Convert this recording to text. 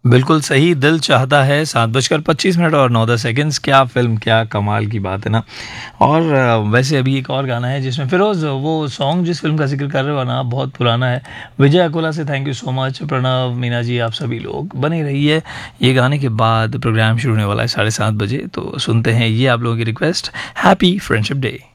बिल्कुल सही, दिल चाहता है 7:25 और 9-10 सेकंड्स। क्या फ़िल्म, क्या कमाल की बात है ना। और वैसे अभी एक और गाना है जिसमें फ़िरोज़, वो सॉन्ग जिस फ़िल्म का ज़िक्र कर रहे हो ना, बहुत पुराना है। विजय अकोला से thank you so much, Pranav, Meena ji, आप सभी लोग बने रहिए। ये गाने के बाद प्रोग्राम शुरू होने वाला है 7:30 बजे, तो सुनते हैं ये आप लोगों की रिक्वेस्ट। Happy friendship day.